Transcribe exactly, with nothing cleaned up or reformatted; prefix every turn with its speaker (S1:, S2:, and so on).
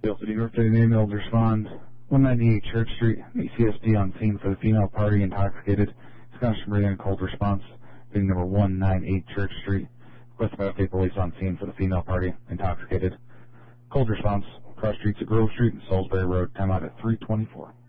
S1: Dale City North City emailed to respond. one ninety-eight Church Street, meet C S P on scene for the female party intoxicated. Scottish Meridian cold response. Being number one ninety-eight Church Street. Request about state police on scene for the female party intoxicated. Cold response. Cross streets at Grove Street and Salisbury Road. Time out at three twenty-four.